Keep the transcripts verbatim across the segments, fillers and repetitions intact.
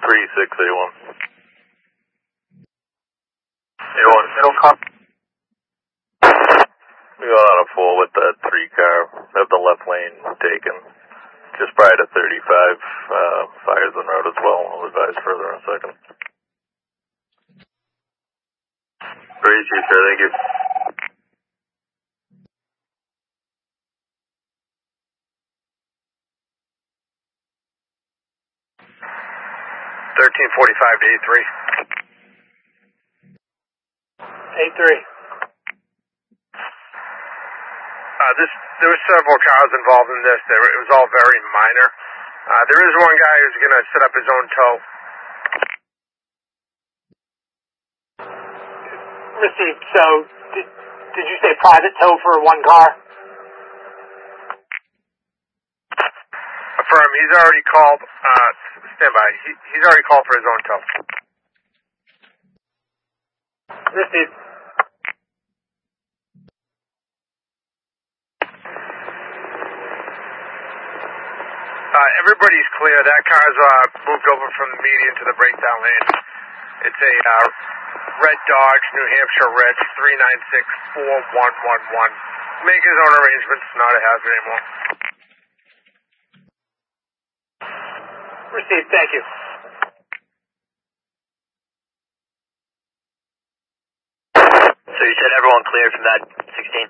three six A one. A one, middle cop. We got on a four with that three car. Have the left lane taken. Just prior to thirty-five, uh, fires on road as well. I'll advise further in a second. Three two, sir, thank you. thirteen forty-five to eight three. eight three. Uh, this, there were several cars involved in this. They were, it was all very minor. Uh, there is one guy who's going to set up his own tow. Received. So, did, did you say private tow for one car? Affirm. He's already called. Uh, stand by. He, he's already called for his own tow. Received. Uh, everybody's clear. That car's uh, moved over from the median to the breakdown lane. It's a uh, red Dodge, New Hampshire Red, three nine six four one one one. Make his own arrangements. Not a hazard anymore. Received. Thank you. So you said everyone cleared from that sixteen?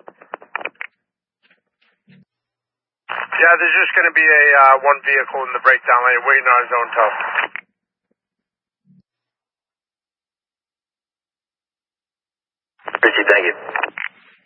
Yeah, there's just going to be a uh, one vehicle in the breakdown lane waiting on his own tow. Richie, thank you.